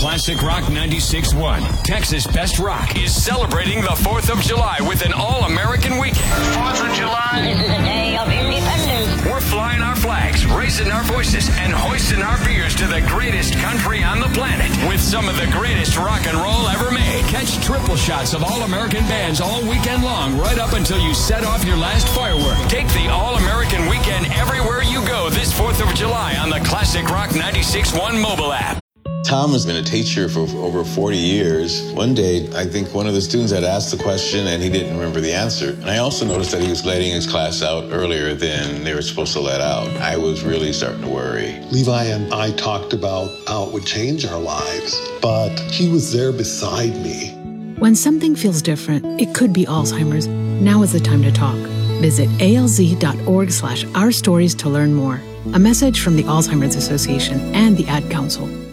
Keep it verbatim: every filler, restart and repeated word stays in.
Classic Rock ninety-six point one. Texas Best Rock is celebrating the fourth of July with an all-American weekend. fourth of July. This is a day of independence. We're flying our flags, raising our voices, and hoisting our beers to the greatest country on the planet with some of the greatest rock and roll ever made. Catch triple shots of all-American bands all weekend long, right up until you set off your last firework. Take the all-American weekend everywhere you go this fourth of July on the Classic Rock ninety-six point one mobile app. Tom has been a teacher for over forty years. One day, I think one of the students had asked the question and he didn't remember the answer. And I also noticed that he was letting his class out earlier than they were supposed to let out. I was really starting to worry. Levi and I talked about how it would change our lives, but he was there beside me. When something feels different, it could be Alzheimer's. Now is the time to talk. Visit alz.org slash our stories to learn more. A message from the Alzheimer's Association and the Ad Council.